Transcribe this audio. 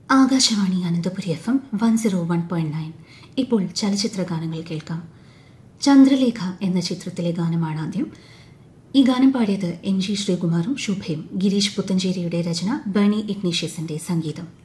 Akashvani Ananthapuri FM 101.9. ഇപ്പോൾ ചലച്ചിത്ര ഗാനങ്ങൾ കേൾക്കാം. ചന്ദ്രലേഖ എന്ന ചിത്രത്തിലെ ഗാനമാണ് ആദ്യം. ഈ ഗാനം പാടിയത് NG ശ്രീകുമാറും ശുഭയും. ഗിരീഷ് പുത്തഞ്ചേരിയുടെ രചന, ബേണി ഇഗ്നീഷ്യസിന്റെ സംഗീതം.